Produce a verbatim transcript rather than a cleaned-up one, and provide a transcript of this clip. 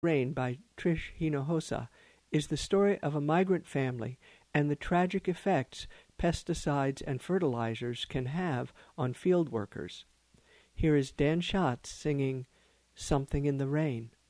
Rain by Trish Hinojosa is the story of a migrant family and the tragic effects pesticides and fertilizers can have on field workers. Here is Dan Schatz singing Something in the Rain.